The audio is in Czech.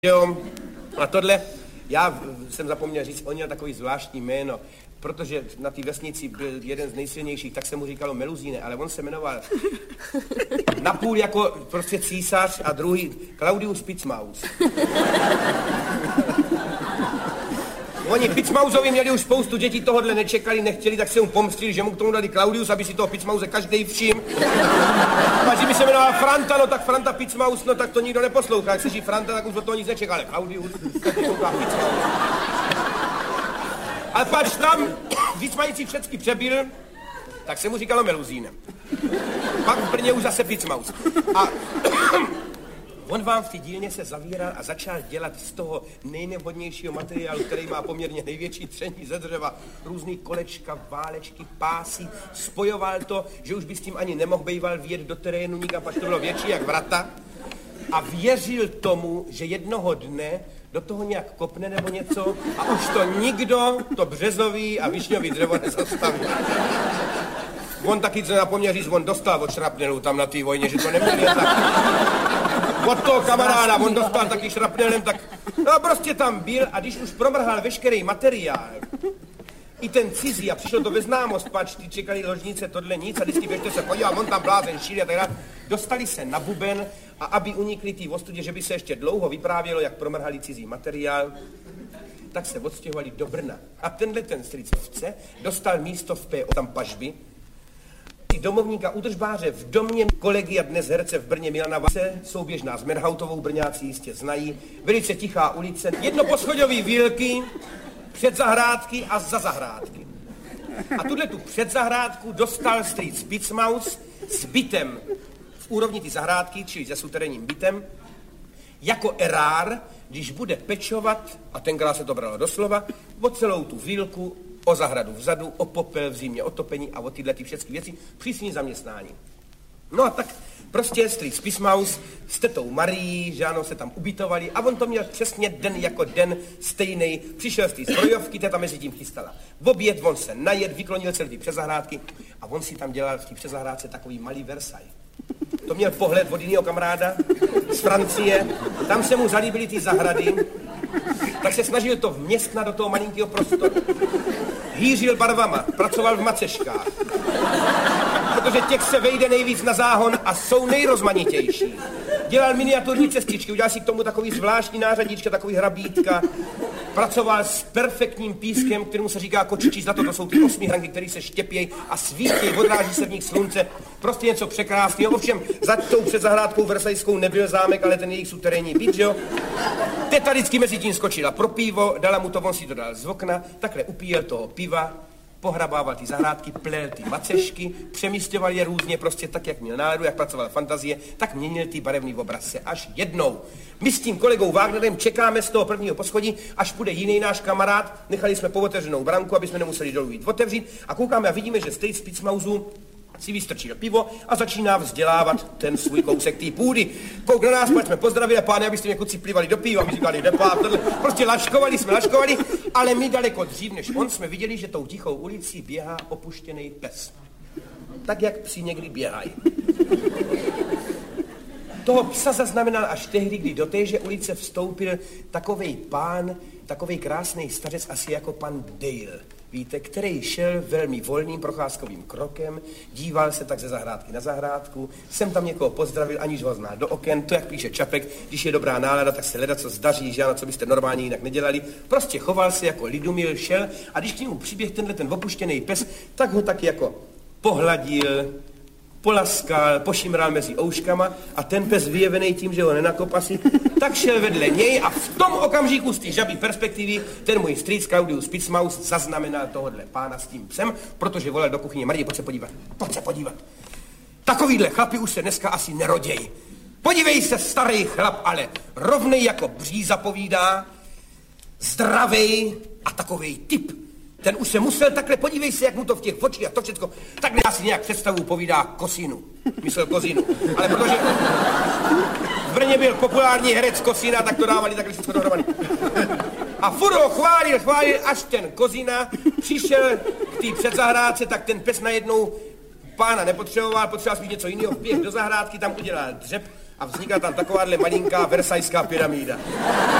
Jo, a tohle, já jsem zapomněl říct, on měl takový zvláštní jméno, protože na té vesnici byl jeden z nejsilnějších, tak se mu říkalo Meluzíne, ale on se jmenoval napůl jako prostě císař a druhý Claudius Picmaus. Oni Picmausovi měli už spoustu dětí, tohodle nečekali, nechtěli, tak se mu pomstili, že mu k tomu dali Claudius, aby si toho Picmause každej všim. A že by se jmenoval Franta, no tak Franta Picmaus, no tak to nikdo neposlouchá. Jak slyší Franta, tak už od toho nic nečeká, ale Claudius, tak poslouchá Picmaus. Ale pač tam, víc mající všecky přebyl, tak se mu říkalo Meluzíne. Pak v Brně už zase Picmaus. A on vám v té dílně se zavíral a začal dělat z toho nejnevhodnějšího materiálu, který má poměrně největší tření ze dřeva, různý kolečka, válečky, pásy, spojoval to, že už by s tím ani nemohl bejval vjet do terénu nikam, pač to bylo větší jak vrata. A věřil tomu, že jednoho dne do toho nějak kopne nebo něco a už to nikdo, to březový a višňový dřevo nezastaví. On taky, co napomněl říct, on dostal od šrapnelu tam na té vojně, že to neměl jen tak. Od toho kamaráda, on dostal taky šrapnelem, tak no prostě tam byl a když už promrhal veškerý materiál, i ten cizí a přišlo to ve známost, pač, ty čekali ložnice, tohle nic a vždycky běžte se podívat, on tam blázen šíří a tak dále. Dostali se na buben a aby unikli té ostudě, že by se ještě dlouho vyprávělo, jak promrhali cizí materiál, tak se odstěhovali do Brna. A tenhle ten strýcovce dostal místo v PO, tam pažby, domovníka údržbáře v domě kolegy a dnes herce v Brně Milana Vase, souběžná s Merhautovou, Brňáci jistě znají, velice tichá ulice, jednoposchodový vílky, předzahrádky a za zahrádky. A tuhle tu předzahrádku dostal strýc Picmaus s bytem v úrovni ty zahrádky, čili se suterénním bytem, jako erár, když bude pečovat, a tenkrát se to bralo doslova, o celou tu vílku, o zahradu vzadu, o popel v zimě, o topení a o tyhle ty všechny věci, přísní zaměstnání. No a tak prostě strýc Picmaus s tetou Marií, že ano, se tam ubytovali a on to měl přesně den jako den stejnej. Přišel z té zbrojovky, teta mezi tím chystala v oběd, on se najet, vyklonil celý ty přezahrádky a on si tam dělal v té přezahrádce takový malý Versailles. To měl pohled od jiného kamaráda z Francie, tam se mu zalíbily ty zahrady, tak se snažil to vměstnat do toho malinkého prostoru. Hýřil barvama, pracoval v maceškách, protože těch se vejde nejvíc na záhon a jsou nejrozmanitější. Dělal miniaturní cestičky, udělal si k tomu takový zvláštní nářadíčka, takový hrabítka. Pracoval s perfektním pískem, kterému se říká kočičí zlato, to jsou ty 8 hranky, které se štěpějí a svítí, odráží se v nich slunce. Prostě něco překrásného. Ovšem, za tou předzahrádkou versajskou nebyl zámek, ale ten jejich suterénní byt, že jo? Teta vždycky mezi tím skočila pro pivo, dala mu to, on si to dal z okna, takhle upíjel toho piva, pohrabával ty zahrádky, plel ty macešky, přemístěval je různě, prostě tak, jak měl náladu, jak pracoval fantazie, tak měnil ty barevný obrazce. Až jednou. My s tím kolegou Wagnerem čekáme z toho prvního poschodí, až půjde jiný náš kamarád, nechali jsme pootevřenou branku, aby jsme nemuseli dolů jít otevřít a koukáme a vidíme, že strýc Picmausu si vystrčil pivo a začíná vzdělávat ten svůj kousek té půdy. Kouk na nás, pojď jsme pozdravili a páne, abyste mě kluci plivali do piva, my říkali depá, prostě laškovali, ale my daleko dřív než on jsme viděli, že tou tichou ulicí běhá opuštěný pes. Tak, jak psi někdy běhají. Toho psa zaznamenal až tehdy, kdy do téže ulice vstoupil takovej pán, takovej krásný stařec, asi jako pan Dale. Víte, který šel velmi volným procházkovým krokem, díval se tak ze zahrádky na zahrádku, jsem tam někoho pozdravil, aniž ho znal do oken, to jak píše Čapek, když je dobrá nálada, tak se hledá, co zdaří, že ano, co byste normálně jinak nedělali. Prostě choval se jako lidumil, šel a když k němu přiběh tenhle ten opuštěný pes, tak ho taky jako pohladil, polaskal, pošimral mezi ouškama a ten pes vyjevený tím, že ho nenakop asi, tak šel vedle něj a v tom okamžiku z té žabí perspektivy ten můj strýc Claudius Picmaus zaznamenal tohodle pána s tím psem, protože volal do kuchyně: Marie, pojď se podívat. Takovýhle chlapi už se dneska asi nerodějí. Podívej se, starý chlap, ale rovnej jako bříza povídá, zdravej a takovej typ. Ten už se musel takhle, podívej se, jak mu to v těch očích a to všecko, takhle já si nějak představu povídá Kosinu. Myslel Kozinu. Ale protože v Brně byl populární herec Kosina, tak to dávali takhle všechno dohromady. A furt ho chválil, až ten Kozina přišel k té předzahrádce, tak ten pes najednou pána nepotřeboval, potřeboval spíš něco jiného, běh do zahrádky, tam udělal dřep a vznikla tam takováhle malinká versajská pyramída.